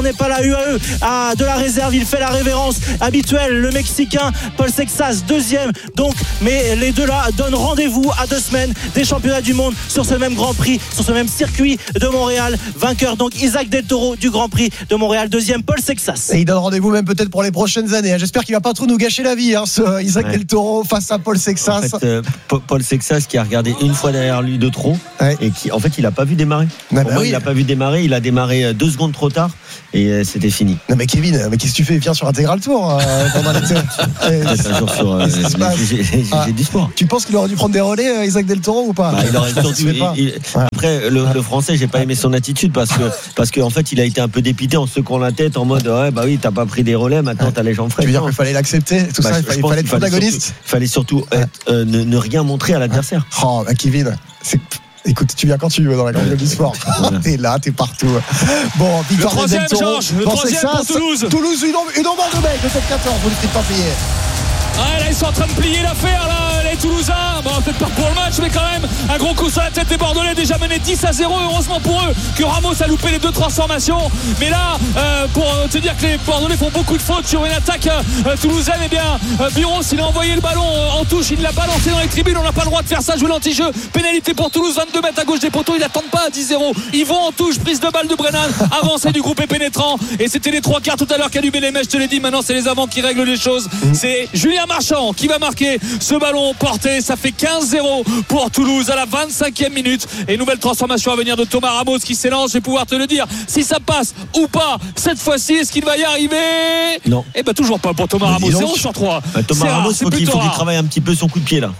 On n'est pas là, UAE de la réserve, il fait la révérence habituelle, le Mexicain Paul Seixas deuxième donc, mais les deux là donnent rendez-vous à 2 semaines des championnats du monde sur ce même Grand Prix, sur ce même circuit de Montréal. Vainqueur donc Isaac Del Toro du Grand Prix de Montréal, deuxième Paul Seixas. Et il donne rendez-vous même peut-être pour les prochaines années. J'espère qu'il va pas trop nous gâcher la vie, ce Isaac Del Toro face à Paul Seixas. En fait, Paul Seixas qui a regardé une fois derrière lui de trop et qui en fait il a pas vu démarrer. Il a pas vu démarrer, il a démarré 2 secondes trop tard et c'était fini. Non mais Kevin, mais qu'est-ce que tu fais? Viens sur Intégral Tour pendant l'été. Peut-être un jour sur j'ai du sport. Tu penses qu'il aurait dû prendre des relais, Isaac Del Toro, ou pas? Il aurait après le français, j'ai pas aimé son attitude parce que en fait il a été un peu dépité en secouant la tête en mode t'as pas pris des relais, maintenant t'as les jambes fraîches. Tu veux dire qu'il fallait l'accepter, tout ça, il fallait être protagoniste. Il fallait surtout ne rien montrer à l'adversaire. Kevin, écoute, tu viens quand tu veux dans la grande gueule du sport. T'es là, t'es partout. Bon, victoire le troisième, Georges, le troisième pour Toulouse. Toulouse, une embardement de cette 14, vous ne faites pas payer. Là ils sont en train de plier l'affaire là, les Toulousains. Peut-être pas pour le match, mais quand même un gros coup sur la tête des Bordelais, déjà menés 10-0. Heureusement pour eux que Ramos a loupé les 2 transformations. Mais là, pour te dire que les Bordelais font beaucoup de fautes sur une attaque toulousaine, Biros il a envoyé le ballon en touche, il l'a balancé dans les tribunes. On n'a pas le droit de faire ça, jouer l'anti-jeu. Pénalité pour Toulouse, 22 mètres à gauche des poteaux. Ils n'attendent pas à 10-0. Ils vont en touche, prise de balle de Brennan, avancée du groupe est pénétrant. Et c'était les 3 quarts tout à l'heure qui allumaient les mèches, je te l'ai dit. Maintenant c'est les avants qui règlent les choses. C'est Julien Marchand qui va marquer ce ballon porté. Ça fait 15-0 pour Toulouse à la 25e minute. Et nouvelle transformation à venir de Thomas Ramos qui s'élance. Je vais pouvoir te le dire si ça passe ou pas cette fois-ci. Est-ce qu'il va y arriver? Non. Toujours pas pour Thomas Ramos. 0 sur 3. Thomas Ramos, faut qu'il travaille un petit peu son coup de pied là.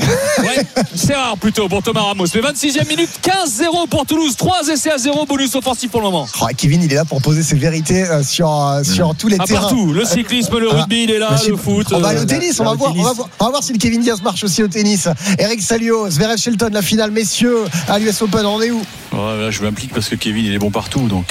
C'est rare plutôt pour Thomas Ramos. Mais 26e minute, 15-0 pour Toulouse. 3 essais à 0, bonus offensif pour le moment. Kevin, il est là pour poser ses vérités sur tous les terrains. Partout. Le cyclisme, le rugby, il est là, le foot. On va aller au tennis, on va voir si le Kevin Diaz marche aussi au tennis. Eric Salio, Zverev Shelton, la finale messieurs à l'US Open, on est où? Là, je m'implique parce que Kevin il est bon partout, donc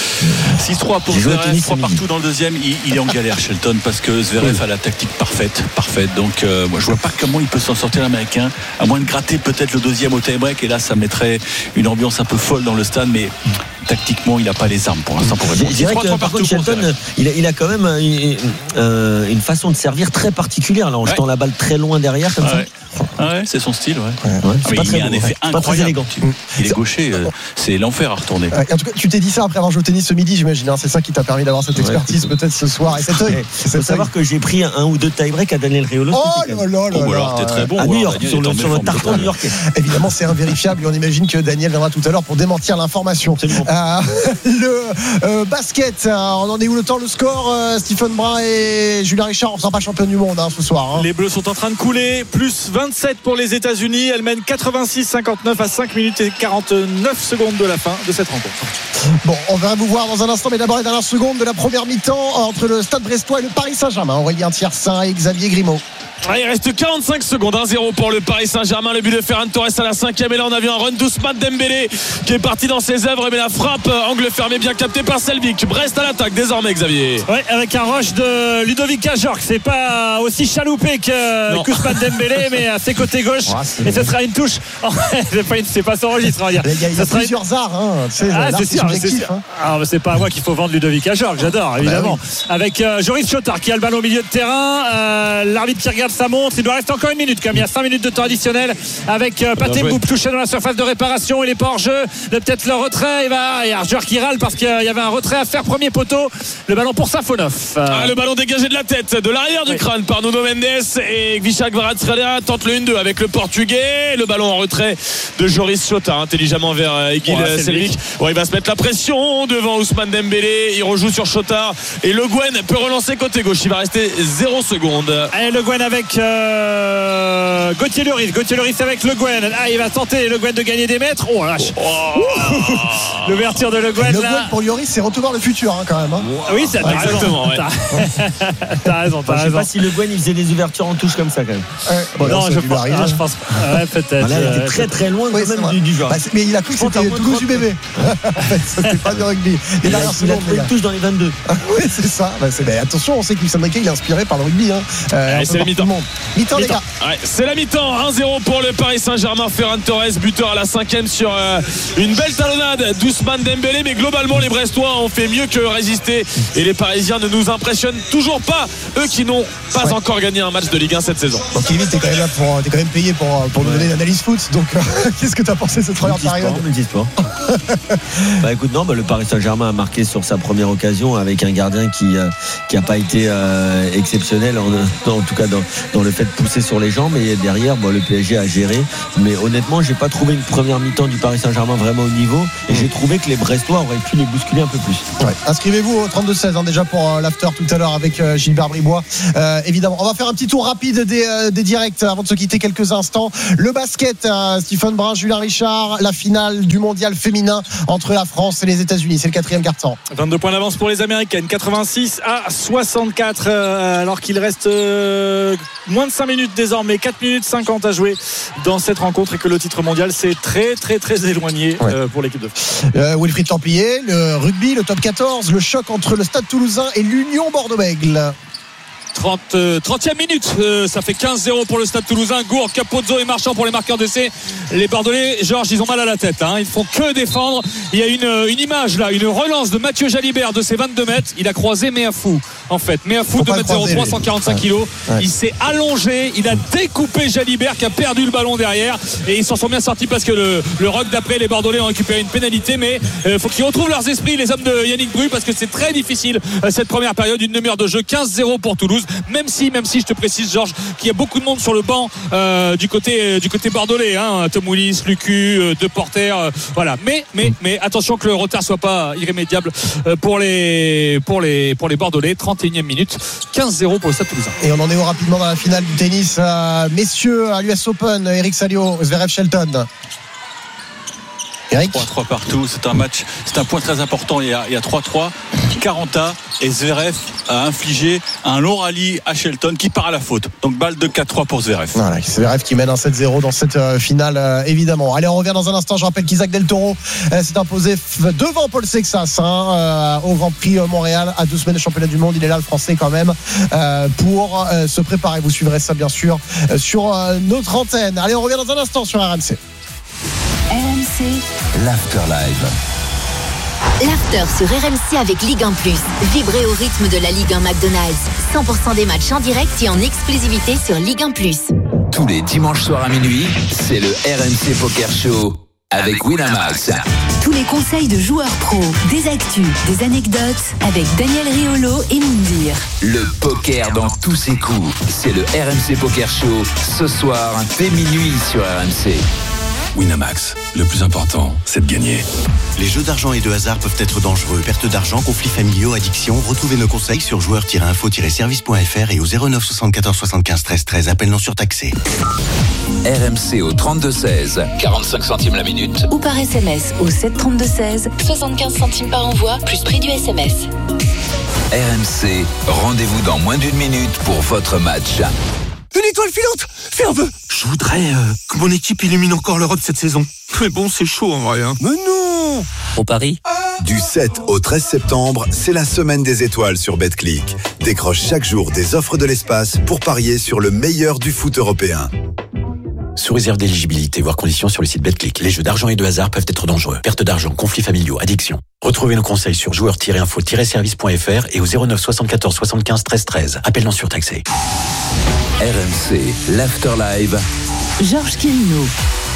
6-3 pour Zverev, 3 partout dans le deuxième. Il est en galère Shelton parce que Zverev a la tactique parfaite. Donc moi je vois pas comment il peut s'en sortir l'américain, à moins de gratter peut-être le deuxième au tie-break, et là ça mettrait une ambiance un peu folle dans le stade, mais tactiquement il n'a pas les armes pour l'instant pour répondre. Je dirais que par contre Shelton il a quand même une façon de servir très particulière là, en jetant la balle très loin derrière comme ça. C'est son style. C'est pas il a un effet incroyable. Il est gaucher, c'est l'enfer à retourner. En tout cas, tu t'es dit ça après avoir joué au tennis ce midi, j'imagine. C'est ça qui t'a permis d'avoir cette expertise peut-être ce soir. Et cet œil. Il faut savoir que j'ai pris un ou 2 tie-break à Daniel Riolo. Alors t'es très bon. À New York, sur le tartan new-yorkais. Évidemment, c'est invérifiable et on imagine que Daniel viendra tout à l'heure pour démentir l'information. Le basket, on en est où le temps, le score? Stephen Brun et Julien Richard, on ne sera pas champion du monde ce soir. Les Bleus sont en train de couler, plus 27 pour les États-Unis. Elles mènent 86-59 à 5 minutes et 49 secondes de la fin de cette rencontre. Bon, on va vous voir dans un instant, mais d'abord les dernières secondes de la première mi-temps entre le Stade Brestois et le Paris Saint-Germain. Aurélien Thiersin et Xavier Grimaud. Il reste 45 secondes, 1-0 pour le Paris Saint-Germain. Le but de Ferran Torres à la 5e. Et là, on a vu un run d'Ousmane Dembélé qui est parti dans ses œuvres. Mais la frappe, angle fermé, bien capté par Selvic. Brest à l'attaque désormais, Xavier. Avec un rush de Ludovic Ajorc. C'est pas aussi chaloupé qu'Ousmane Dembélé, mais à ses côtés gauche. Et ce sera une touche. C'est pas son registre, on va dire. Il y a plusieurs arts. C'est sûr. C'est pas à moi qu'il faut vendre Ludovic Ajorc. J'adore, évidemment. Avec Joris Chotard qui a le ballon au milieu de terrain. L'arbitre qui regarde ça monte. Il doit rester encore une minute quand même. Il y a 5 minutes de temps additionnel avec Pathé Mboup touché dans la surface de réparation. Il est pas hors jeu. Peut-être le retrait. Il y a un joueur qui râle parce qu'il y avait un retrait à faire. Premier poteau. Le ballon pour Safonov. Le ballon dégagé de la tête, de l'arrière du crâne par Nuno Mendes. Et Gvicha Kvaratskhelia tente le 1-2 avec le portugais. Le ballon en retrait de Joris Chotard intelligemment vers Egil Selvic. Il va se mettre la pression devant Ousmane Dembélé. Il rejoue sur Chotard. Et Le Guen peut relancer côté gauche. Il va rester 0 secondes. Et Le Guen avec Gauthier Lloris avec Le Guen. Il va tenter Le Guen de gagner des mètres. L'ouverture de Le Guen. Le Guen pour Lloris, c'est retour le futur quand même. Oui, c'est exactement. T'as raison. Je sais pas si Le Guen il faisait des ouvertures en touche comme ça quand même. Non, je pense peut-être. Là, il était très très loin quand même du joueur. Mais il a cru que c'était Toulouse du bébé. En fait, c'était pas du rugby. Il a trouvé une touche dans les 22. Oui, c'est ça. Attention, on sait que Luis Enrique il est inspiré par le rugby. C'est le mi-temps. tout le monde. Mi-temps, les gars. Ouais, c'est la mi-temps. 1-0 pour le Paris Saint-Germain. Ferran Torres, buteur à la 5e sur une belle talonnade d'Ousmane Dembélé. Mais globalement, les Brestois ont fait mieux que résister. Et les Parisiens ne nous impressionnent toujours pas. Eux qui n'ont pas encore gagné un match de Ligue 1 cette saison. Bon, Kevin, t'es quand même payé pour nous donner l'analyse foot. Donc, qu'est-ce que t'as pensé de cette première période? Écoute, non, le Paris Saint-Germain a marqué sur sa première occasion avec un gardien qui a pas été exceptionnel en tout cas dans le fait de pousser sur les jambes, et derrière le PSG a géré, mais honnêtement j'ai pas trouvé une première mi-temps du Paris Saint-Germain vraiment au niveau, et j'ai trouvé que les Brestois auraient pu les bousculer un peu plus. Inscrivez-vous au 32-16 déjà pour l'after tout à l'heure avec Gilbert Bribois, évidemment. On va faire un petit tour rapide des directs avant de se quitter quelques instants. Le basket, Stephen Brun, Julien Richard, la finale du mondial féminin entre la France et les États-Unis, c'est le 4e quart-temps. 22 points d'avance pour les Américaines, 86-64, alors qu'il reste moins de 5 minutes désormais, 4 minutes 50 à jouer dans cette rencontre, et que le titre mondial c'est très très très éloigné pour l'équipe de France. Wilfried Templier, le rugby, le top 14, le choc entre le Stade Toulousain et l'Union Bordeaux-Bègles. 30e minute, ça fait 15-0 pour le Stade Toulousain. Gourde, Capozzo et Marchand pour les marqueurs d'essai. Les Bordelais, Georges, ils ont mal à la tête, ils font que défendre. Il y a une image là, une relance de Mathieu Jalibert de ses 22 mètres. Il a croisé Méafou, en fait. Méafou, 2m03, 145 kg. Il s'est allongé, il a découpé Jalibert qui a perdu le ballon derrière, et ils s'en sont bien sortis parce que le rock d'après, les Bordelais ont récupéré une pénalité, mais faut qu'ils retrouvent leurs esprits, les hommes de Yannick Bru, parce que c'est très difficile cette première période. Une demi-heure de jeu, 15-0 pour Toulouse. Même si je te précise, Georges, qu'il y a beaucoup de monde sur le banc du côté bordelais, Tom Willis, Lucu, deux porteurs, voilà. Mais attention que le retard soit pas irrémédiable pour les Bordelais. 31e minute, 15-0 pour le Stade Toulousain. Et on en est rapidement dans la finale du tennis, messieurs, à l'US Open. Eric Salio, Zverev Shelton. 3-3 partout, c'est un match, c'est un point très important. Il y a 3-3, 40 et Zverev a infligé un long rallye à Shelton qui part à la faute. Donc balle de 4-3 pour Zverev. Voilà, Zverev qui mène un 7-0 dans cette finale, évidemment. Allez, on revient dans un instant. Je rappelle qu'Isaac Del Toro s'est imposé devant Paul Sexas au Grand Prix Montréal à 2 semaines de championnat du monde. Il est là, le Français, quand même, pour se préparer. Vous suivrez ça, bien sûr, sur notre antenne. Allez, on revient dans un instant sur RMC. RMC, l'After Live. L'After sur RMC avec Ligue 1+. Vibrez au rythme de la Ligue 1 McDonald's. 100% des matchs en direct et en exclusivité sur Ligue 1+. Tous les dimanches soirs à minuit, c'est le RMC Poker Show avec Winamax. Tous les conseils de joueurs pros, des actus, des anecdotes avec Daniel Riolo et Moundir. Le poker dans tous ses coups, c'est le RMC Poker Show ce soir dès minuit sur RMC. Winamax, le plus important, c'est de gagner. Les jeux d'argent et de hasard peuvent être dangereux. Perte d'argent, conflits familiaux, addiction. Retrouvez nos conseils sur joueurs-info-service.fr et au 09 74 75 13 13. Appel non surtaxé. RMC au 32-16, 45 centimes la minute. Ou par SMS au 732-16, 75 centimes par envoi, plus prix du SMS. RMC, rendez-vous dans moins d'une minute pour votre match. Une étoile filante, fais un vœu. Je voudrais que mon équipe illumine encore l'Europe cette saison. Mais bon, c'est chaud en vrai. Mais non. Au Paris. Du 7 au 13 septembre, c'est la semaine des étoiles sur BetClick. Décroche chaque jour des offres de l'espace pour parier sur le meilleur du foot européen. Sous réserve d'éligibilité, voire conditions sur le site BetClick. Les jeux d'argent et de hasard peuvent être dangereux. Perte d'argent, conflits familiaux, addiction. Retrouvez nos conseils sur joueurs-info-service.fr et au 09 74 75 13 13. Appel non surtaxé. RMC, l'After Live. Georges Quirino.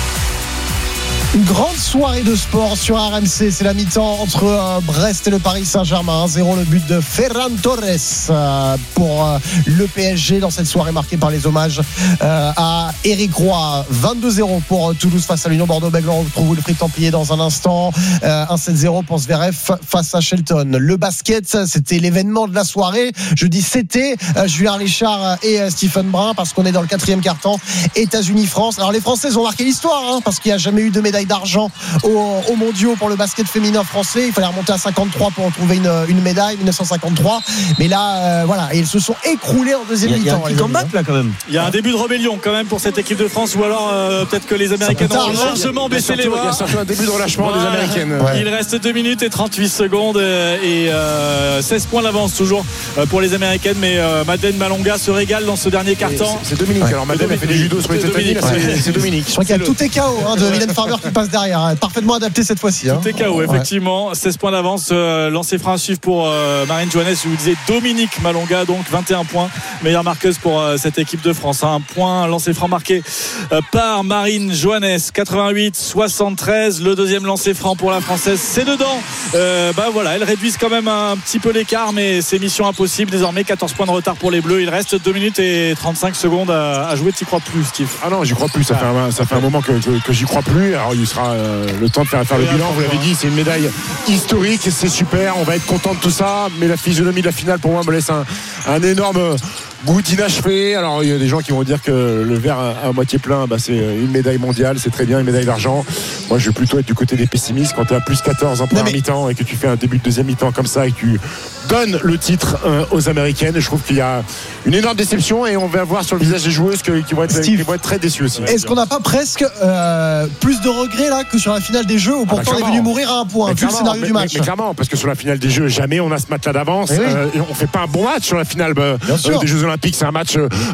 Une grande soirée de sport sur RMC. C'est la mi-temps entre Brest et le Paris Saint-Germain. 1-0 le but de Ferran Torres pour le PSG dans cette soirée marquée par les hommages à Eric Roy. 22-0 pour Toulouse face à l'Union Bordeaux-Bègles. On retrouve Wilfried Templier dans un instant. 1-7-0 pour Zverev face à Shelton. Le basket, c'était l'événement de la soirée. Je dis c'était Julien Richard et Stephen Brun parce qu'on est dans le 4e quart-temps. États-Unis-France. Alors les Français ont marqué l'histoire parce qu'il n'y a jamais eu de médaille médaille d'argent aux mondiaux pour le basket féminin français. Il fallait remonter à 53 pour retrouver une médaille, 1953. Mais là, voilà, et ils se sont écroulés en deuxième mi-temps. Il y a un petit comeback là quand même. Il y a un début de rébellion quand même pour cette équipe de France, ou alors peut-être que les Américaines ont largement baissé les bras. Il y a surtout un début de relâchement des Américaines. Il reste 2 minutes et 38 secondes et 16 points d'avance toujours pour les Américaines, mais Madeleine Malonga se régale dans ce dernier quart-temps. C'est Dominique. Alors Madeleine a fait du judo sur les États-Unis, c'est Dominique. Je crois qu'il y a tout est KO de Mylène Farmer qui passe derrière, parfaitement adapté cette fois-ci. Tout est KO, effectivement. 16 points d'avance, lancé franc à suivre pour Marine Johannes. Je vous disais Dominique Malonga, donc 21 points, meilleure marqueuse pour cette équipe de France. Un point lancé franc marqué par Marine Johannes, 88-73. Le deuxième lancé franc pour la Française, c'est dedans. Voilà, elles réduisent quand même un petit peu l'écart, mais c'est mission impossible. Désormais 14 points de retard pour les Bleus. Il reste 2 minutes et 35 secondes à jouer. Tu crois plus, Steve? Ah non, j'y crois plus. Ça fait un moment que j'y crois plus. Alors il sera le temps de faire le bilan. Vous l'avez dit, c'est une médaille historique, c'est super. On va être content de tout ça, mais la physionomie de la finale pour moi me laisse un énorme goût d'inachevé. Alors il y a des gens qui vont dire que le verre à moitié plein, c'est une médaille mondiale, c'est très bien, une médaille d'argent. Moi je vais plutôt être du côté des pessimistes. Quand tu es à plus 14 en première mi-temps et que tu fais un début de deuxième mi-temps comme ça et que tu donnes le titre aux Américaines, je trouve qu'il y a une énorme déception et on va voir sur le visage des joueuses qui vont être très déçues aussi. Est-ce qu'on n'a pas presque plus de regrets là que sur la finale des Jeux où pourtant on est venu mourir à un point vu le scénario du match? Mais clairement, parce que sur la finale des Jeux jamais on a ce match-là d'avance. On fait pas un bon match sur la finale des Jeux Olympiques. C'est un match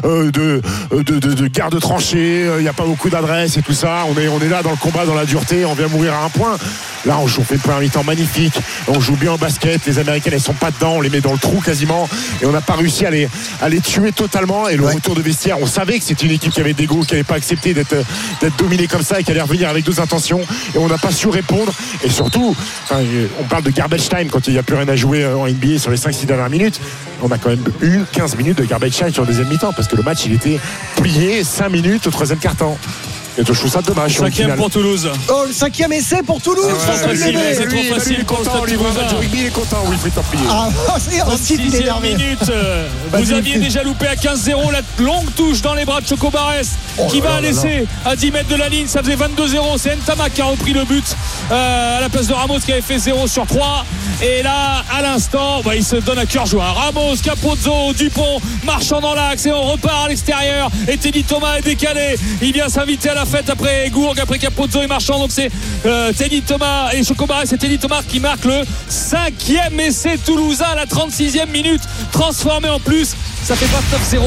de guerre de tranchées. Il n'y a pas beaucoup d'adresse et tout ça. On est là dans le combat, dans la dureté. On vient mourir à un point. Là, on fait une première mi-temps magnifique. On joue bien au basket. Les Américaines, elles sont pas dedans. On les met dans le trou quasiment. Et on n'a pas réussi à les tuer totalement. Et le retour de vestiaire, on savait que c'était une équipe qui avait d'ego, qui n'allait pas accepter d'être dominée comme ça et qui allait revenir avec 2 intentions. Et on n'a pas su répondre. Et surtout, on parle de garbage time quand il n'y a plus rien à jouer en NBA sur les 5-6 dernières minutes. On a quand même eu 15 minutes de garbage time sur le deuxième mi-temps parce que le match il était plié 5 minutes au 3e quart-temps. Et je trouve ça dommage. 5e pour Toulouse. Oh, le 5e essai pour Toulouse. C'est trop facile pour le Stade Toulousain. Il est content, Wilfried Templier. C'est 6e minute. Vous aviez déjà loupé à 15-0 la longue touche dans les bras de Choco Barès qui va laisser à 10 mètres de la ligne. Ça faisait 22-0. C'est Ntama qui a repris le but à la place de Ramos qui avait fait 0 sur 3. Et là, à l'instant, il se donne à cœur joie. Ramos, Capozzo, Dupont marchant dans l'axe et on repart à l'extérieur. Et Teddy Thomas est décalé. Il vient s'inviter à la fête après Gourg, après Capozzo et Marchand. Donc c'est Teddy Thomas et Choco Barès. C'est Teddy Thomas qui marque le 5e essai toulousain à la 36e minute. Transformé en plus. Ça fait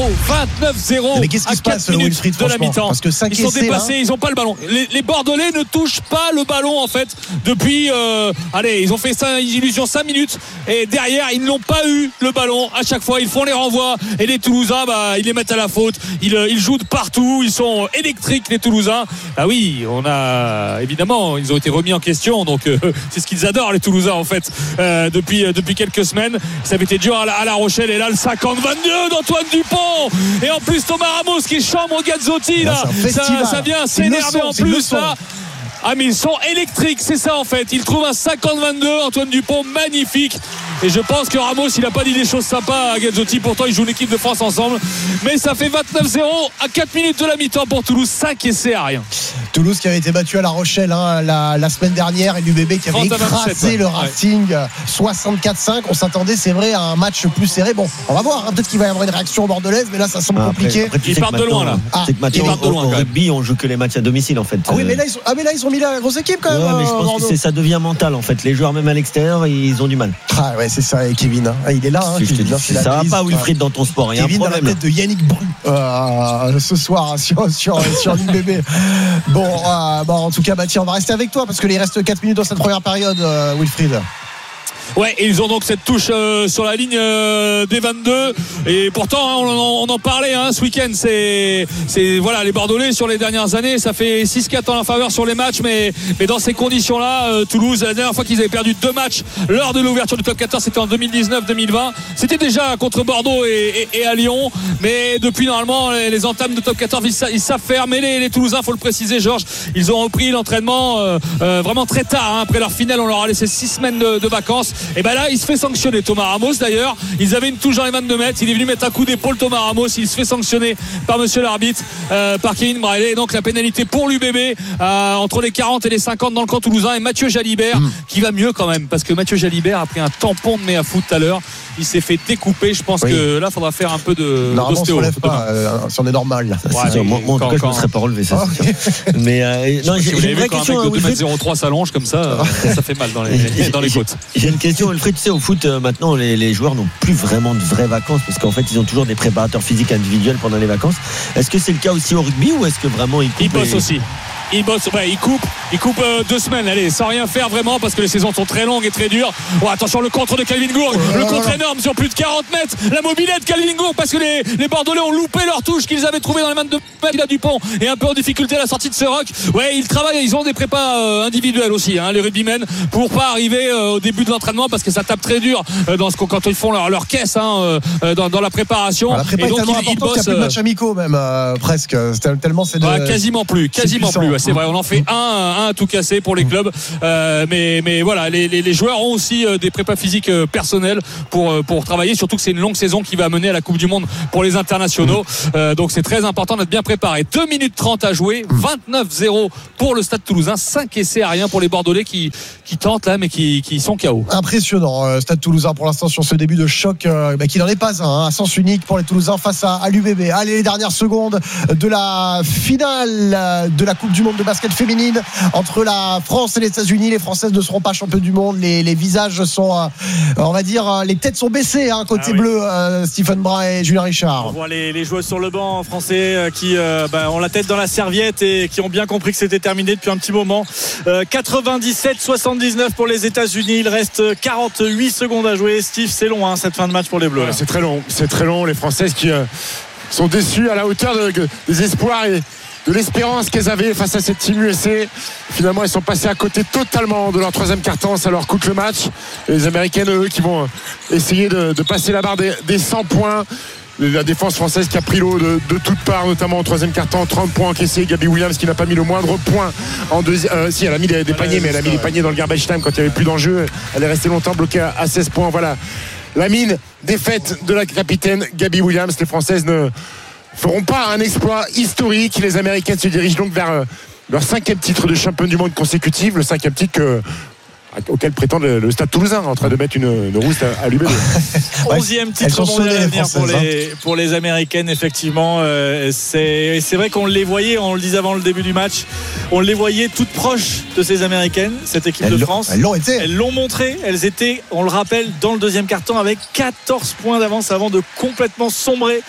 29-0. Mais qu'est-ce qui se passe, Wilfried, de la mi-temps? Parce que ils sont dépassés, ils n'ont pas le ballon. Les Bordelais ne touchent pas le ballon en fait depuis. Ils ont fait illusion 5 minutes et derrière ils n'ont pas eu le ballon. À chaque fois ils font les renvois et les Toulousains ils les mettent à la faute. Ils jouent de partout, ils sont électriques les Toulousains. Ah oui, évidemment ils ont été remis en question, donc c'est ce qu'ils adorent les Toulousains en fait depuis quelques semaines. Ça avait été dur à La Rochelle et là le 50-22 d'Antoine Dupont et en plus Thomas Ramos qui chambre Gazzotti là, ça vient s'énerver en plus là. Ah mais ils sont électriques, c'est ça en fait. Il trouve un 50-22, Antoine Dupont, magnifique. Et je pense que Ramos il n'a pas dit des choses sympas à Gazzotti. Pourtant ils jouent l'équipe de France ensemble. Mais ça fait 29-0 à 4 minutes de la mi-temps pour Toulouse. 5 essais à rien. Toulouse qui avait été battu à La Rochelle la semaine dernière et l'UBB qui avait écrasé le Racing 64-5. On s'attendait, c'est vrai, à un match plus serré. Bon, on va voir, peut-être qu'il va y avoir une réaction bordelaise, mais là ça semble compliqué. Après, ils partent de loin là. C'est que maintenant au rugby on joue que les matchs à domicile en fait. Ah oui, mais là ils ont mis la grosse équipe quand même. Ouais, mais je pense que ça devient mental en fait. Les joueurs même à l'extérieur ils ont du mal. Ah ouais, c'est ça, et Kevin. Il est là. Ça va pas, Wilfried, dans ton sport. Il y a Kevin un problème. dans la tête de Yannick Bru ce soir sur l'UBB. Bon, en tout cas, on va rester avec toi parce qu'il reste 4 minutes dans cette première période, Wilfried. Ouais, et ils ont donc cette touche sur la ligne des 22 et pourtant on en parlait ce week-end, c'est voilà, les Bordelais sur les dernières années ça fait 6-4 en leur faveur sur les matchs, mais dans ces conditions là Toulouse, la dernière fois qu'ils avaient perdu 2 matchs lors de l'ouverture du top 14 c'était en 2019-2020, c'était déjà contre Bordeaux et à Lyon, mais depuis normalement les entames de top 14 ils savent faire, mais les Toulousains, faut le préciser Georges, ils ont repris l'entraînement vraiment très tard, après leur finale on leur a laissé 6 semaines de vacances Et ben là il se fait sanctionner Thomas Ramos. D'ailleurs ils avaient une touche dans les 22 mètres, il est venu mettre un coup d'épaule Thomas Ramos, il se fait sanctionner par monsieur l'arbitre, par Kevin Briley. Et donc la pénalité pour l'UBB entre les 40 et les 50 dans le camp toulousain, et Mathieu Jalibert qui va mieux quand même, parce que Mathieu Jalibert a pris un tampon de Méa Foot tout à l'heure, il s'est fait découper. Je pense que là il faudra faire un peu de normalement on se relève pas si on est normal. Moi en tout cas je ne me serais pas relevé, ça c'est sûr. Mais non, j'ai une vraie question. Un mec de 2m03 s'allonge comme ça, ça fait mal dans les côtes. J'ai une question, Wilfried. Tu sais, au foot maintenant les joueurs n'ont plus vraiment de vraies vacances, parce qu'en fait ils ont toujours des préparateurs physiques individuels pendant les vacances. Est-ce que c'est le cas aussi au rugby, ou est-ce que vraiment ils bossent aussi? Il bosse, il coupe 2 semaines, allez, sans rien faire vraiment, parce que les saisons sont très longues et très dures. Attention, le contre de Calvin Gourg, le contre énorme sur plus de 40 mètres, la mobilette Calvin Gourg, parce que les Bordelais ont loupé leur touche qu'ils avaient trouvée dans les 22 mètres. Il a Dupont est un peu en difficulté à la sortie de ce rock. Ils travaillent, ils ont des prépas individuels aussi, les rugbymen, pour pas arriver au début de l'entraînement, parce que ça tape très dur quand ils font leur caisse dans la préparation. La prépa est tellement importante qu'il n'y a plus de matchs amicaux même, presque, tellement c'est quasiment plus. C'est vrai, on en fait un à tout casser pour les clubs, mais voilà, les joueurs ont aussi des prépas physiques personnels pour travailler, surtout que c'est une longue saison qui va mener à la Coupe du Monde pour les internationaux, donc c'est très important d'être bien préparé. 2 minutes 30 à jouer, 29-0 pour le Stade Toulousain, 5 essais à rien pour les Bordelais qui tentent là, mais qui sont KO. Impressionnant, Stade Toulousain pour l'instant sur ce début de choc qui n'en est pas un, à sens unique pour les Toulousains face à l'UBB. Allez, les dernières secondes de la finale de la Coupe du Monde de basket féminine entre la France et les États-Unis. Les Françaises ne seront pas championnes du monde. Les visages sont, on va dire, les têtes sont baissées côté bleu. Stephen Brun et Julien Richard. On voit les joueuses sur le banc français qui ont la tête dans la serviette et qui ont bien compris que c'était terminé depuis un petit moment. 97-79 pour les États-Unis. Il reste 48 secondes à jouer. Steve, c'est long cette fin de match pour les Bleus. C'est très long. Les Françaises qui sont déçues à la hauteur des espoirs et de l'espérance qu'elles avaient face à cette team USA. Finalement, elles sont passées à côté totalement de leur troisième quart-temps. Ça leur coûte le match. Et les Américaines, eux, qui vont essayer de passer la barre des 100 points. La défense française qui a pris l'eau de toutes parts, notamment au troisième quart-temps. 30 points encaissés. Gabby Williams qui n'a pas mis le moindre point en deuxième. Si, elle a mis des paniers, mais elle a mis les paniers dans le garbage time quand il n'y avait plus d'enjeu. Elle est restée longtemps bloquée à 16 points. Voilà. La mine défaite de la capitaine Gabby Williams. Les Françaises ne feront pas un exploit historique. Les Américaines se dirigent donc vers leur 5e titre de championne du monde consécutif, le 5e titre auquel prétend le Stade Toulousain, en train de mettre une rousse à l'UBB. 11e titre mondial à venir pour les Américaines, effectivement. C'est vrai qu'on les voyait, on le disait avant le début du match, on les voyait toutes proches de ces Américaines, cette équipe de France. Elles l'ont montré. Elles étaient, on le rappelle, dans le deuxième quart-temps avec 14 points d'avance avant de complètement sombrer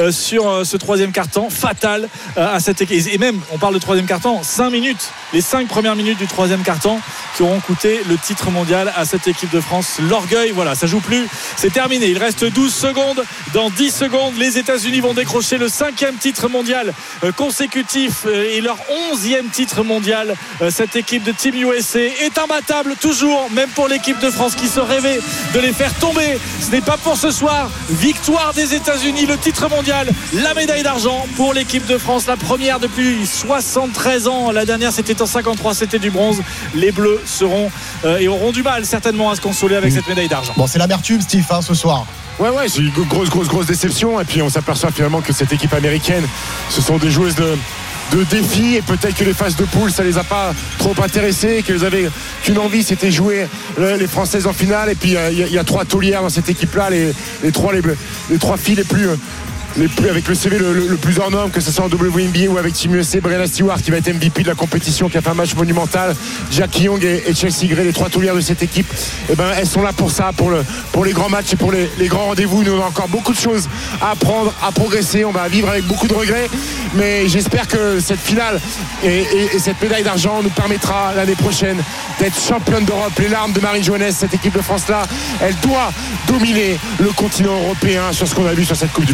sur ce troisième quart-temps fatal à cette équipe. Et même, on parle de troisième quart-temps, 5 minutes, les 5 premières minutes du troisième quart-temps qui auront coûté le titre mondial à cette équipe de France. L'orgueil, voilà, ça joue plus, c'est terminé. Il reste 12 secondes. Dans 10 secondes, les États-Unis vont décrocher le 5e titre mondial consécutif et leur 11e titre mondial. Cette équipe de Team USA est imbattable toujours, même pour l'équipe de France qui se rêvait de les faire tomber. Ce n'est pas pour ce soir. Victoire des États-Unis, le titre mondial, la médaille d'argent pour l'équipe de France, la première depuis 73 ans. La dernière c'était en 53, c'était du bronze. Les Bleus seront et auront du mal certainement à se consoler avec cette médaille d'argent. Bon, c'est l'amertume, Steve, ce soir. Ouais, c'est une grosse déception. Et puis on s'aperçoit finalement que cette équipe américaine, ce sont des joueuses de défi, et peut-être que les phases de poule ça les a pas trop intéressés, qu'elles avaient qu'une envie, c'était jouer les Françaises en finale. Et puis il y a 3 taulières dans cette équipe là, les trois filles les plus avec le CV le plus hors norme, que ce soit en WNBA ou avec Team USA. Breanna Stewart qui va être MVP de la compétition, qui a fait un match monumental. Jackie Young et Chelsea Gray, les 3 taulières de cette équipe, elles sont là pour ça, pour les grands matchs et pour les grands rendez-vous. Nous on a encore beaucoup de choses à apprendre, à progresser. On va vivre avec beaucoup de regrets, mais j'espère que cette finale et cette médaille d'argent nous permettra l'année prochaine d'être championne d'Europe. Les larmes de Marie Joannès, cette équipe de France là, elle doit dominer le continent européen sur ce qu'on a vu sur cette Coupe du Monde. Tu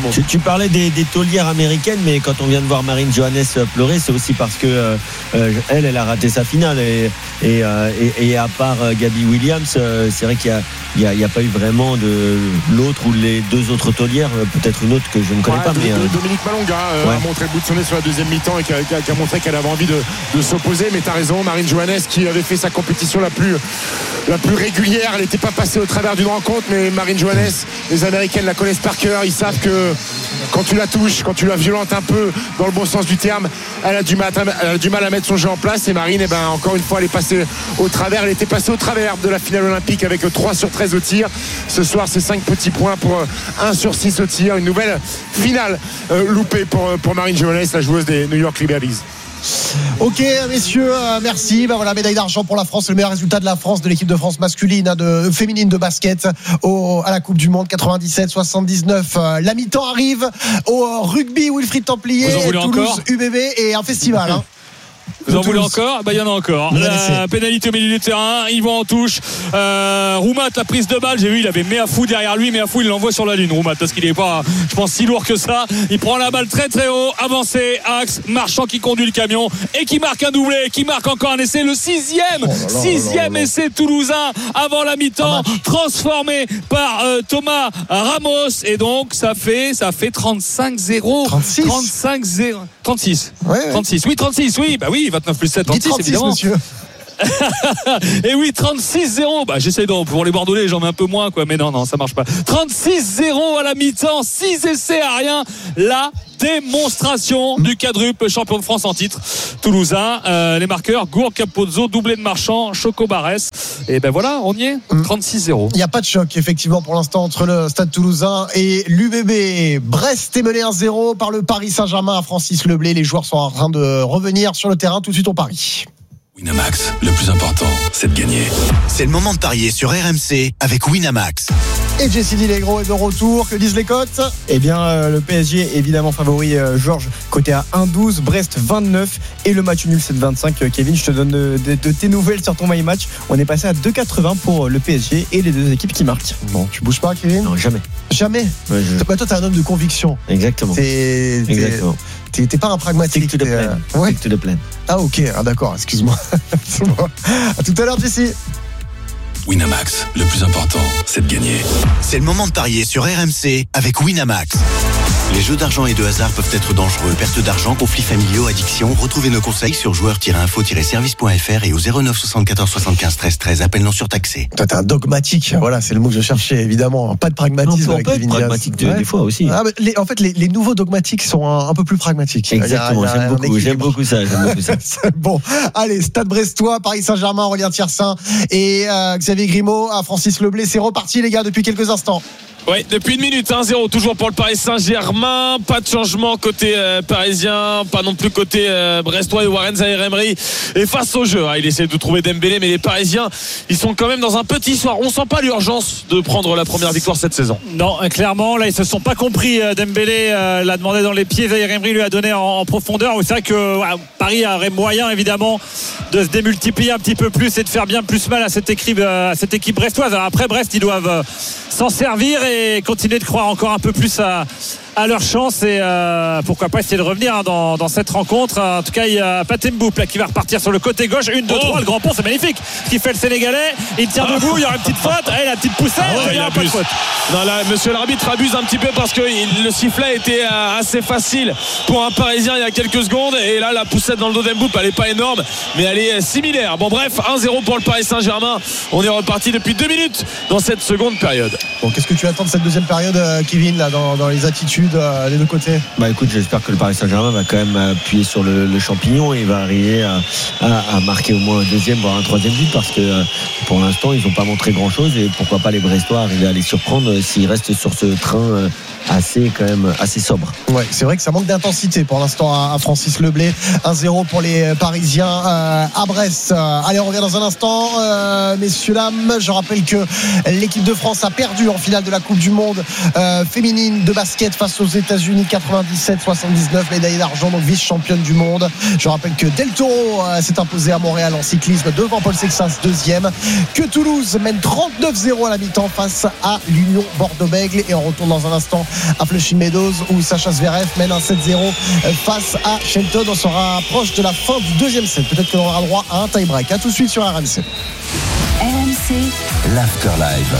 parlais des taulières américaines, mais quand on vient de voir Marine Johannes pleurer, c'est aussi parce que elle a raté sa finale et à part Gabby Williams, c'est vrai qu'il n'y a pas eu vraiment de l'autre ou les deux autres taulières, peut-être une autre que je ne connais pas. Mais Dominique Malonga a montré le bout de son nez sur la deuxième mi-temps et qui a montré qu'elle avait envie de s'opposer. Mais tu as raison, Marine Johannes qui avait fait sa compétition la plus régulière, elle n'était pas passée au travers d'une rencontre, mais Marine Johannes, les Américaines la connaissent par cœur, ils savent que quand tu la touches, quand tu la violentes un peu dans le bon sens du terme, elle a du mal à mettre son jeu en place. Et Marine, encore une fois, elle est passée au travers, elle était passée au travers de la finale olympique avec 3/13 au tir. Ce soir, c'est 5 petits points pour 1/6 au tir, une nouvelle finale loupée pour Marine Johannes, la joueuse des New York Liberties. Ok messieurs, merci. Voilà, médaille d'argent pour la France, le meilleur résultat de la France, de l'équipe de France masculine, féminine de basket à la Coupe du Monde 97-79. La mi-temps arrive au rugby. Wilfried Templier, Toulouse UBB et un festival. Vous en voulez encore? Il y en a encore. La pénalité au milieu du terrain. Yvan en touche. Roumat, la prise de balle. J'ai vu, il avait Meafou derrière lui. Meafou, il l'envoie sur la lune. Roumat, parce qu'il n'est pas, je pense, si lourd que ça. Il prend la balle très très haut. Avancé. Axe. Marchand qui conduit le camion et qui marque un doublé. Qui marque encore un essai. Le sixième essai toulousain avant la mi-temps. Transformé par Thomas Ramos. Et donc, ça fait 35-0. 35-0. 36. Ouais. 36. Oui, 36. Oui, bah oui, 29 plus 7, 36, évidemment. Monsieur. Et oui, 36-0. J'essaie pour les Bordelais, j'en mets un peu moins, quoi. Mais non, ça marche pas. 36-0 à la mi-temps, 6 essais à rien. La démonstration du quadruple champion de France en titre toulousain. Les marqueurs, Gourg, Capozzo, doublé de Marchand, Choco Barès. Et voilà, on y est. 36-0. Il n'y a pas de choc, effectivement, pour l'instant, entre le Stade Toulousain et l'UBB. Brest est mené 1-0 par le Paris Saint-Germain à Francis Leblay. Les joueurs sont en train de revenir sur le terrain. Tout de suite, on parie. Winamax, le plus important, c'est de gagner. C'est le moment de parier sur RMC avec Winamax. Et Jessie Dillegro est de retour. Que disent les cotes? Eh bien, le PSG évidemment favori, Georges, côté à 1,12, Brest 29 et le match nul 7,25. Kevin, je te donne de tes nouvelles sur ton My Match. On est passé à 2,80 pour le PSG et les deux équipes qui marquent. Bon, tu bouges pas, Kevin? Non, jamais. Jamais. Ouais, toi, t'es un homme de conviction. Exactement. Exactement. T'es pas un pragmatique. Stick to the plan. Ah ok, d'accord, excuse-moi. À tout à l'heure, Jessie. Winamax, le plus important, c'est de gagner. C'est le moment de parier sur RMC avec Winamax. Les jeux d'argent et de hasard peuvent être dangereux. Perte d'argent, conflits familiaux, addiction. Retrouvez nos conseils sur joueurs-info-service.fr et au 09 74 75 13 13. Appel non surtaxé. Toi, t'es un dogmatique. Voilà, c'est le mot que je cherchais, évidemment. Pas de pragmatisme. On peut être pragmatique des fois aussi. En fait, les nouveaux dogmatiques sont un peu plus pragmatiques. Exactement, j'aime beaucoup ça. Bon, allez, Stade Brestois, Paris Saint-Germain, Aurélien Tiersin et Xavier Grimaud à Francis Leblay. C'est reparti, les gars, depuis quelques instants. Oui, depuis une minute, 1-0 toujours pour le Paris Saint-Germain. Pas de changement côté parisien, pas non plus côté brestois. Et Warren Zaïre-Emery est face au jeu. Il essaie de trouver Dembélé, mais les Parisiens, ils sont quand même dans un petit soir. On sent pas l'urgence de prendre la première victoire cette saison. Non, clairement, là, ils se sont pas compris. Dembélé l'a demandé dans les pieds. Zaïre-Emery lui a donné en profondeur. C'est vrai que Paris aurait moyen, évidemment, de se démultiplier un petit peu plus et de faire bien plus mal à cette équipe brestoise. Alors après, Brest, ils doivent s'en servir et continuer de croire encore un peu plus à leur chance et pourquoi pas essayer de revenir dans cette rencontre. En tout cas, il y a Patemboup là qui va repartir sur le côté gauche. 1, 2, 3, le grand pont, c'est magnifique ce qu'il fait le Sénégalais. Il tient debout, il y aura une petite faute. La petite poussette, il y aura pas de faute. Non, là, monsieur l'arbitre abuse un petit peu parce que le sifflet était assez facile pour un Parisien il y a quelques secondes. Et là, la poussette dans le dos d'Emboup, elle n'est pas énorme, mais elle est similaire. Bon, bref, 1-0 pour le Paris Saint-Germain. On est reparti depuis 2 minutes dans cette seconde période. Bon, qu'est-ce que tu attends de cette deuxième période, Kevin, là, dans les attitudes des deux côtés? Écoute, j'espère que le Paris Saint-Germain va quand même appuyer sur le champignon et va arriver à marquer au moins un deuxième voire un troisième but, parce que pour l'instant ils n'ont pas montré grand chose et pourquoi pas les Brestois arriver à les surprendre s'ils restent sur ce train assez sobre. Ouais, c'est vrai que ça manque d'intensité pour l'instant à Francis Leblay. 1-0 pour les Parisiens à Brest. Allez, on revient dans un instant, messieurs dames. Je rappelle que l'équipe de France a perdu battu en finale de la Coupe du Monde féminine de basket face aux États-Unis 97-79, médaille d'argent, donc vice-championne du monde. Je rappelle que Del Toro s'est imposé à Montréal en cyclisme devant Paul Sexas deuxième, que Toulouse mène 39-0 à la mi-temps face à l'Union Bordeaux-Bègles, et on retourne dans un instant à Flushing Meadows où Sacha Zverev mène un 7-0 face à Shelton. On sera proche de la fin du deuxième set, peut-être qu'on aura droit à un tie-break. À tout de suite sur RMC. RMC, l'Afterlive.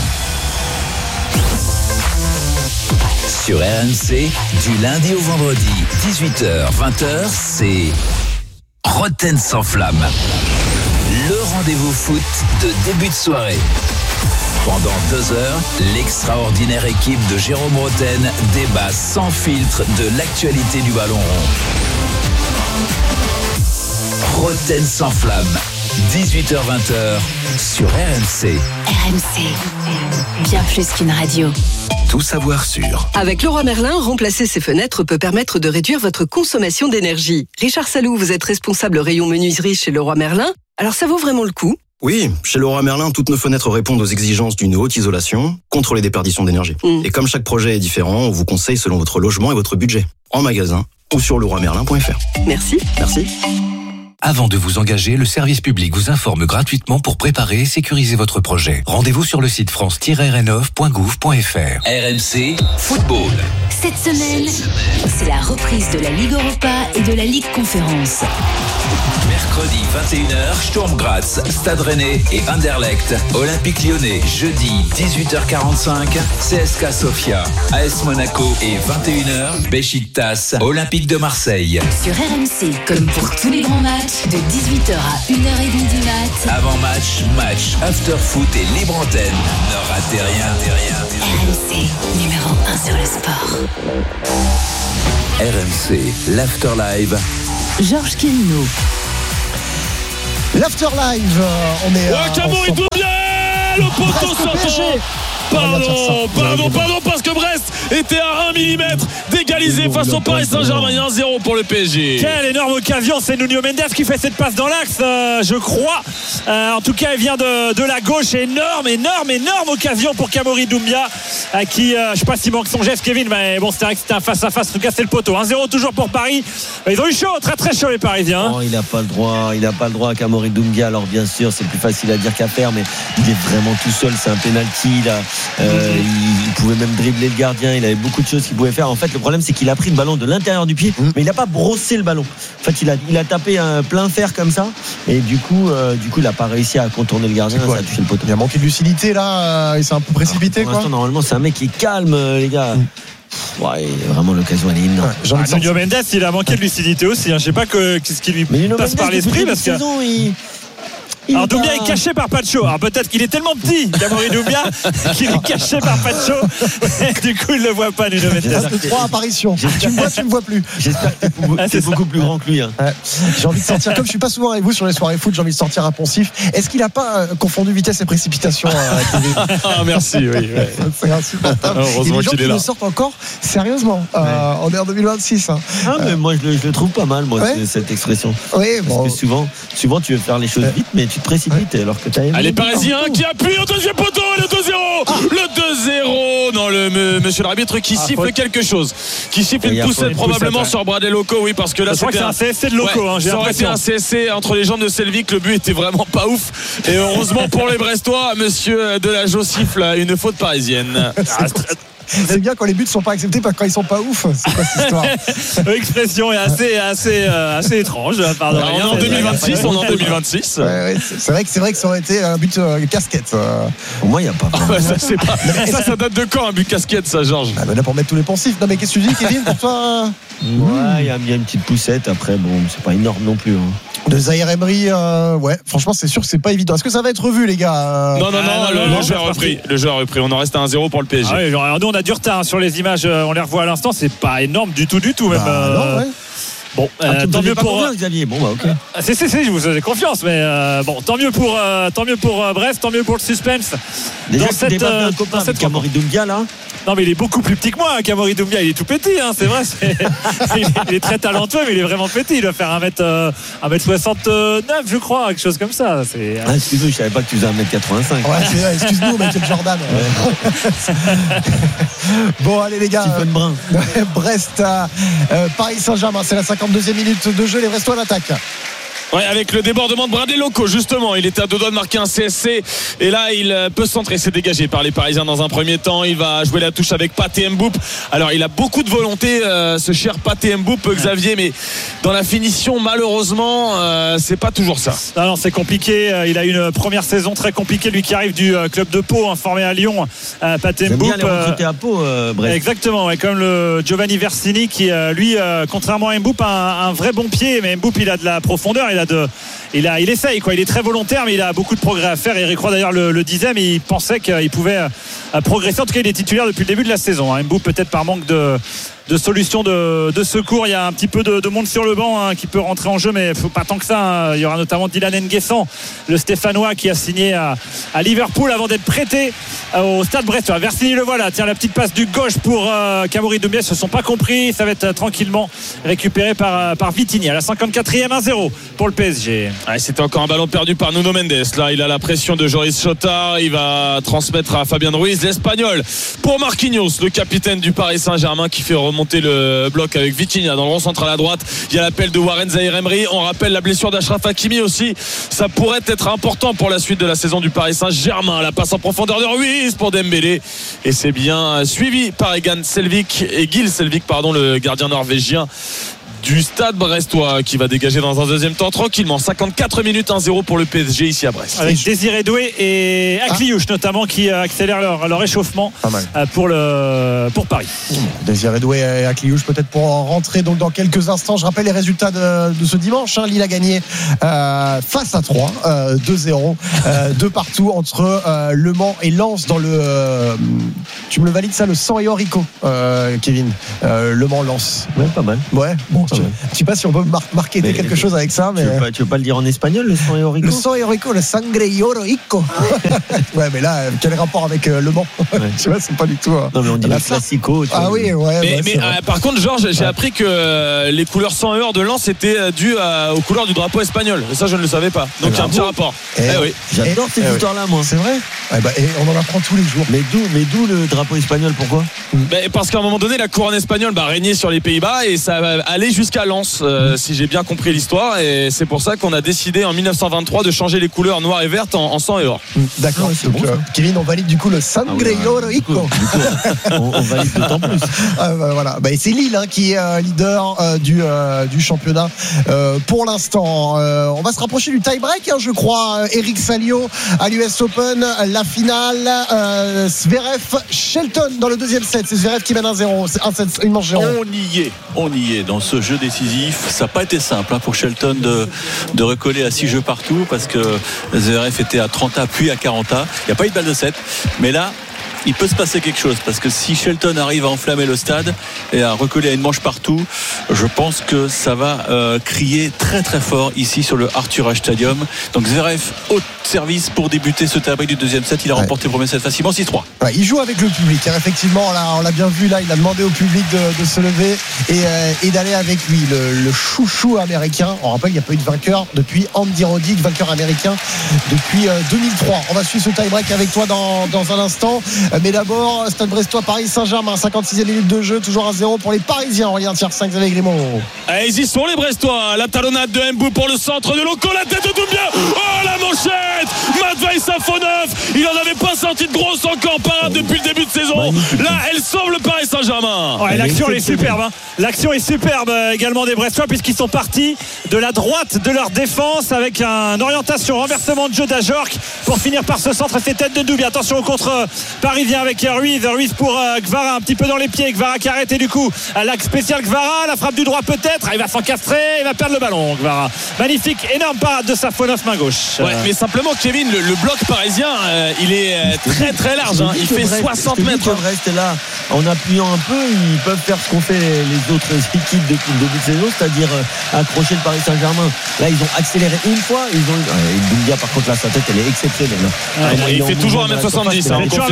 Sur RMC, du lundi au vendredi, 18h, 20h, c'est Roten sans flamme. Le rendez-vous foot de début de soirée. Pendant 2 heures, l'extraordinaire équipe de Jérôme Roten débat sans filtre de l'actualité du ballon rond. Roten sans flamme, 18h-20h sur RMC. RMC, bien plus qu'une radio. Tout savoir sur. Avec Leroy Merlin, remplacer ses fenêtres peut permettre de réduire votre consommation d'énergie. Richard Salou, vous êtes responsable rayon menuiserie chez Leroy Merlin. Alors ça vaut vraiment le coup? Oui, chez Leroy Merlin, toutes nos fenêtres répondent aux exigences d'une haute isolation contre les déperditions d'énergie. Et comme chaque projet est différent, on vous conseille selon votre logement et votre budget. En magasin ou sur leroymerlin.fr. Merci. Merci. Avant de vous engager, le service public vous informe gratuitement pour préparer et sécuriser votre projet. Rendez-vous sur le site france-renov.gouv.fr. RMC Football. Cette semaine, c'est la reprise de la Ligue Europa et de la Ligue Conférence. Mercredi 21h, Sturm Graz, Stade Rennais et Anderlecht. Olympique Lyonnais, jeudi 18h45, CSKA Sofia, AS Monaco et 21h, Beşiktaş, Olympique de Marseille. Sur RMC, comme pour tous les grands matchs, de 18h à 1h30 du mat. Avant-match, after foot et libre antenne. Ne ratez rien. RMC, numéro 1 sur le sport. RMC, l'Afterlive. Georges Kérino. L'Afterlive, on est. Camori Doumbia, le poteau sortant. Pardon, parce que Brest était à 1 mm d'égaliser face au Paris Saint-Germain. 1-0 pour le PSG. Quelle énorme occasion, c'est Nuno Mendes qui fait cette passe dans l'axe, je crois. En tout cas, il vient de la gauche. Énorme occasion pour Camori Doumbia, qui, je ne sais pas s'il manque son geste, Kevin, mais bon, c'était vrai que c'était un face-à-face. En tout cas, c'est le poteau. 1-0 toujours pour Paris. Ils ont eu chaud, très chaud les Parisiens. Non, il n'a pas le droit à Camori Doumbia. Alors bien sûr, c'est plus facile à dire qu'à faire, mais il est vraiment tout seul. C'est un penalty là. Il pouvait même dribbler le gardien, il avait beaucoup de choses qu'il pouvait faire. En fait, le problème, c'est qu'il a pris le ballon de l'intérieur du pied, mais il n'a pas brossé le ballon. En fait, il a tapé un plein fer comme ça, et du coup il n'a pas réussi à contourner le gardien. Ça a touché le poteau. Il a manqué de lucidité là, il s'est un peu précipité. Pour l'instant, normalement, c'est un mec qui est calme, les gars. Ouais, vraiment, l'occasion, elle est énorme. Nuno Mendes, il a manqué de lucidité aussi. Je sais pas qu'est-ce qui lui passe par l'esprit, parce que. Alors Doumbia est caché par Pacho. Alors peut-être qu'il est tellement petit, Camori Doumbia, qu'il est caché par Pacho. Du coup, il ne le voit pas, Nuno Mendes. Il reste 3 apparitions. Tu me vois plus. J'espère que c'est beaucoup plus grand que lui. J'ai envie de sortir, comme je suis pas souvent avec vous sur les soirées foot, j'ai envie de sortir un poncif. Est-ce qu'il n'a pas confondu vitesse et précipitation? Merci, oui. C'est insupportable. Heureusement qu'il est là. Le sortent encore sérieusement. On est en 2026. Mais moi, je le trouve pas mal, cette expression. Oui, parce que souvent, tu veux faire les choses vite, mais tu te précipites alors que tu as aimé. Allez, Parisien qui appuie au deuxième poteau, et le 2-0. Le 2-0. Non, monsieur l'arbitre qui siffle quelque chose. Qui siffle une poussette probablement sur Bradley Loco. Oui, parce que là, c'est un CSC de Loco. Ça aurait été un CSC entre les jambes de Selvig. Le but était vraiment pas ouf. Et heureusement pour les Brestois, monsieur Delageau siffle une faute parisienne. C'est bien quand les buts sont pas acceptés, pas quand ils sont pas ouf. C'est quoi cette histoire? L'expression est assez étrange. Pardon. On est en 2026. On est en 2026. Ouais, c'est vrai que ça aurait été un but casquette. Pour moi, il n'y a pas. Ça date de quand un but casquette, ça, Georges? Là pour mettre tous les poncifs. Non, mais qu'est-ce que tu dis, Kevin, pour toi? Ouais, il y a bien une petite poussette. Après, bon, c'est pas énorme non plus. De Zahir Emery, ouais, franchement, c'est sûr que c'est pas évident. Est-ce que ça va être revu, les gars? Non, le jeu a repris. Le jeu a repris. On en reste à 1-0 pour le PSG. Ah oui, nous, on a du retard sur les images. On les revoit à l'instant. C'est pas énorme du tout, même. Non, ouais. Bon, tant mieux pour Xavier. Bon, bah ok. Je vous ai confiance, mais bon, tant mieux pour Brest, tant mieux pour le suspense. Déjà, dans cette Camori Doumbia là. Non, mais il est beaucoup plus petit que moi, Kamori Doumbia. Il est tout petit, hein, c'est vrai. Il est très talentueux, mais il est vraiment petit. Il doit faire 1m69, je crois, quelque chose comme ça. Excuse-moi, je savais pas que tu faisais 1m85. Ouais, c'est vrai, excuse-nous, Michael Jordan. Bon, allez, les gars. Stephen Brun. Brest à Paris Saint-Germain. C'est la 52e minute de jeu. Les Brestois l'attaquent. Ouais, avec le débordement de Bradley Loco, justement, il était à 2 doigts de marquer un CSC et là il peut centrer, c'est dégagé par les Parisiens dans un premier temps. Il va jouer la touche avec Pathé Mboup. Alors il a beaucoup de volonté, ce cher Pathé Mboup, Xavier, mais dans la finition, malheureusement, c'est pas toujours ça. Non, c'est compliqué. Il a une première saison très compliquée, lui qui arrive du club de Pau, formé à Lyon. Pathé Mboup. Bien les recruter à Pau, Brest. Exactement, ouais, comme le Giovanni Versini qui, lui, contrairement à Mboup, a un vrai bon pied, mais Mboup il a de la profondeur. Il essaye, quoi. Il est très volontaire, mais il a beaucoup de progrès à faire. Eric Roy d'ailleurs le disait, mais il pensait qu'il pouvait progresser. En tout cas, il est titulaire depuis le début de la saison. Mboup, peut-être par manque de solutions de secours. Il y a un petit peu de monde sur le banc qui peut rentrer en jeu, mais faut pas tant que ça. Il y aura notamment Dylan Nguessan, le Stéphanois, qui a signé à Liverpool avant d'être prêté au Stade Brestois. Versini le voilà. Tiens, la petite passe du gauche pour Kamori Doumbia. Ils se sont pas compris. Ça va être tranquillement récupéré par Vitinha. À la 54e, 1-0 pour le PSG. Ouais, c'était encore un ballon perdu par Nuno Mendes. Là, il a la pression de Joris Chotard. Il va transmettre à Fabien Ruiz, l'Espagnol, pour Marquinhos, le capitaine du Paris Saint-Germain, qui fait remonter le bloc avec Vitinha dans le rond central à droite. Il y a l'appel de Warren Zaïre-Emery. On rappelle la blessure d'Achraf Hakimi aussi. Ça pourrait être important pour la suite de la saison du Paris Saint-Germain. La passe en profondeur de Ruiz pour Dembélé. Et c'est bien suivi par Gilles Selvik, le gardien norvégien du Stade Brestois, qui va dégager dans un deuxième temps tranquillement. 54 minutes, 1-0 pour le PSG ici à Brest. Avec Désiré Doué et Akliouche notamment, qui accélèrent leur échauffement pour Paris. Désiré Doué et Akliouche peut-être pour rentrer donc dans quelques instants. Je rappelle les résultats de ce dimanche. Lille a gagné face à 3, 2-0, 2 partout entre Le Mans et Lens dans le tu me le valides ça, le San Eorico, Kevin, Le Mans Lens. Ouais, pas mal. Ouais, bon, je sais pas si on peut marquer quelque chose avec ça, mais tu veux pas le dire en espagnol, le San Eorico? Le San Eorico, le Sangre Eorico. Ouais, mais là, quel rapport avec Le Mans? Tu vois, c'est pas du tout. Non, mais on dit le classico. Ah oui, ouais. Mais par contre, Georges, j'ai appris que les couleurs 100 heures de Lens étaient dues aux couleurs du drapeau espagnol. Et ça, je ne le savais pas. Donc il y a un petit rapport. Oui. J'adore cette histoire-là, moi. C'est vrai. Et on en apprend tous les jours. Mais d'où le drapeau espagnol? Pourquoi? Parce qu'à un moment donné, la couronne espagnole régnait sur les Pays-Bas et ça allait jusqu'à Lens, si j'ai bien compris l'histoire. Et c'est pour ça qu'on a décidé en 1923 de changer les couleurs noires et vertes en sang et or. D'accord. Donc, Kevin, on valide du coup le Sangre Eorico. On valide d'autant plus. Voilà. Et c'est Lille qui est leader du championnat pour l'instant. On va se rapprocher du tie-break, je crois. Eric Salio à l'US Open, la finale. Zverev Shelton dans le deuxième set. C'est Zverev qui mène 1-0. C'est un set, une manche 0. On y est dans ce jeu décisif. Ça n'a pas été simple pour Shelton de recoller à 6 jeux partout, parce que Zverev était à 30A puis à 40A. Il n'y a pas eu de balle de 7, mais là il peut se passer quelque chose, parce que si Shelton arrive à enflammer le stade et à recoller à une manche partout, je pense que ça va crier très très fort ici sur le Arthur Ashe Stadium. Donc Zverev au service pour débuter ce tie-break du deuxième set. Il a remporté le premier set facilement 6-3. Il joue avec le public, effectivement. Là, on l'a bien vu, là, il a demandé au public de se lever et d'aller avec lui. Le chouchou américain. On rappelle, il n'y a pas eu de vainqueur depuis Andy Roddick, vainqueur américain depuis 2003. On va suivre ce tie-break avec toi dans un instant. Mais d'abord, Stade Brestois, Paris Saint-Germain, 56e minute de jeu, toujours à 0 pour les Parisiens. On y a un tiers 5 avec Grimaud. Ils y sont, les Brestois. La talonnade de Mbou pour le centre de Loco, la tête de Doumbia. Oh, la manchette! Matvei Safonov, il en avait pas sorti de grosse encore pas depuis le début de saison. Là, elle sauve le Paris Saint-Germain. L'action est superbe. L'action est superbe également des Brestois, puisqu'ils sont partis de la droite de leur défense avec une orientation, renversement de jeu d'Ajorc pour finir par ce centre. C'est tête de Doumbia. Attention au contre parisien avec Ruiz pour Gvara, un petit peu dans les pieds. Gvara qui arrête, et du coup l'axe spécial Gvara, la frappe du droit peut-être. Il va s'encastrer, il va perdre le ballon. Gvara, magnifique, énorme parade de Safonov, main gauche. Mais simplement, Kevin, le bloc parisien, il est très très large. Il fait 60 mètres. Le reste là, en appuyant un peu, ils peuvent faire ce qu'ont fait les autres équipes depuis le début de saison, c'est-à-dire accrocher le Paris Saint-Germain. Là, ils ont accéléré une fois. Doumbia, par contre, là, sa tête, elle est exceptionnelle. Il fait toujours 1m70.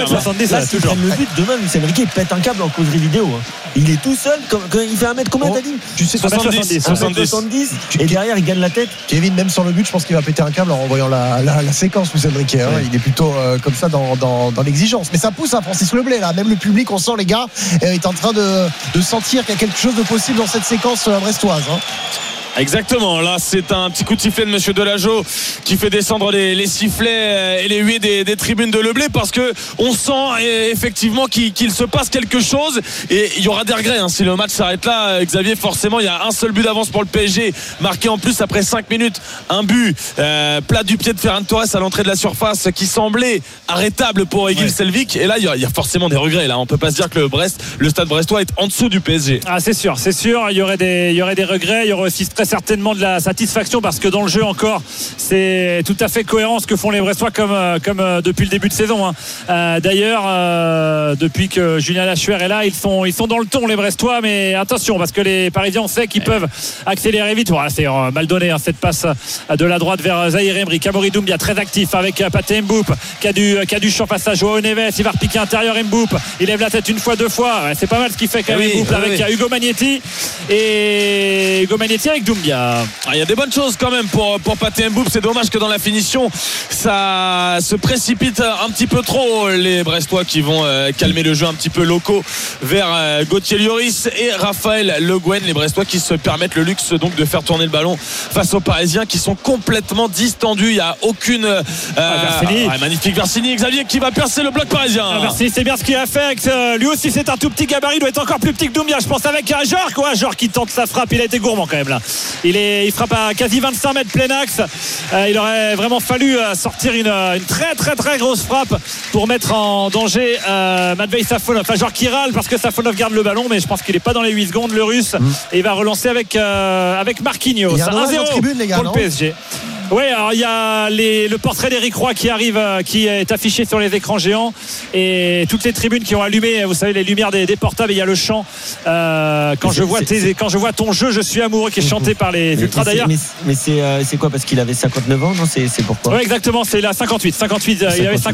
70, là, s'il prend le but, demain, Luis Enrique, il pète un câble en causerie vidéo. Il est tout seul. Quand il fait 1m combien, t'as dit? Tu sais, 70. Et derrière, il gagne la tête. Kevin, même sur le but, je pense qu'il va péter un câble en voyant la séquence, Luis Enrique. Il est plutôt comme ça dans l'exigence. Mais ça pousse à Francis Leblay, là. Même le public, on sent, les gars, est en train de sentir qu'il y a quelque chose de possible dans cette séquence brestoise. Exactement, là c'est un petit coup de sifflet de Monsieur Delageau qui fait descendre les sifflets et les huées des tribunes de Leblay, parce que on sent effectivement qu'il se passe quelque chose, et il y aura des regrets si le match s'arrête là, Xavier. Forcément, il y a un seul but d'avance pour le PSG, marqué en plus après 5 minutes, un but plat du pied de Ferran Torres à l'entrée de la surface qui semblait arrêtable pour Egil Selvik, et là il y a forcément des regrets. Là on peut pas se dire que le stade brestois est en dessous du PSG. C'est sûr, il y aurait des regrets, il y aurait aussi très certainement de la satisfaction, parce que dans le jeu encore c'est tout à fait cohérent ce que font les Brestois comme depuis le début de saison. D'ailleurs, depuis que Julien Lachuer est là, ils sont dans le ton, les Brestois, mais attention, parce que les Parisiens, on sait qu'ils peuvent accélérer vite. C'est mal donné cette passe de la droite vers Zahir Emery. Amori Doumbia très actif avec Pathé Mboup qui a du champ face à Joao Neves. Il va repiquer intérieur. Mboup, il lève la tête une fois, deux fois, c'est pas mal ce qu'il fait quand même. Mboup avec Hugo Magnetti avec Doumbia. Il y a des bonnes choses quand même pour Pathé Mboup. C'est dommage que dans la finition ça se précipite un petit peu trop. Les Brestois qui vont calmer le jeu un petit peu locaux vers Gauthier Lloris et Raphaël Le Guen. Les Brestois qui se permettent le luxe donc de faire tourner le ballon face aux Parisiens qui sont complètement distendus. Il n'y a aucune magnifique Versini, Xavier, qui va percer le bloc parisien. Versini, c'est bien ce qu'il a fait. Lui aussi c'est un tout petit gabarit, il doit être encore plus petit que Doumbia, je pense, avec Jorg qui tente sa frappe. Il a été gourmand quand même là. Il frappe à quasi 25 mètres plein axe. Il aurait vraiment fallu sortir une très très très grosse frappe pour mettre en danger Matvei Safonov. Jorg qui râle parce que Safonov garde le ballon, mais je pense qu'il n'est pas dans les 8 secondes, le russe, et il va relancer avec Marquinhos. 1-0 tribune, les gars, pour le PSG. Oui, alors il y a le portrait d'Éric Roy qui arrive, qui est affiché sur les écrans géants, et toutes les tribunes qui ont allumé, vous savez, les lumières des portables. Il y a le chant quand je vois ton jeu, je suis amoureux, qui est chanté par les ultras d'ailleurs. Mais c'est quoi, parce qu'il avait 59 ans, non? C'est pourquoi? Oui, exactement, c'est la 58. Il avait